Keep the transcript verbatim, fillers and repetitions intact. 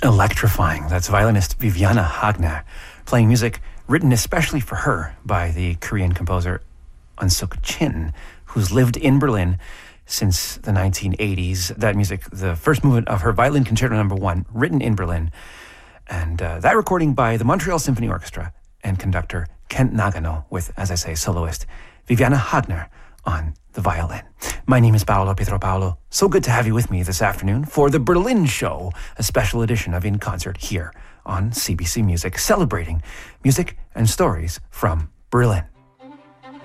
Electrifying. That's violinist Viviana Hagner playing music written especially for her by the Korean composer Eun Suk Chin, who's lived in Berlin since the nineteen eighties. That music, the first movement of her Violin Concerto Number One, written in Berlin, and uh, that recording by the Montreal Symphony Orchestra and conductor Kent Nagano, with, as I say, soloist Viviana Hagner on the violin. My name is Paolo Pietro-Paolo. So good to have you with me this afternoon for the Berlin Show, a special edition of In Concert here on C B C Music, celebrating music and stories from Berlin.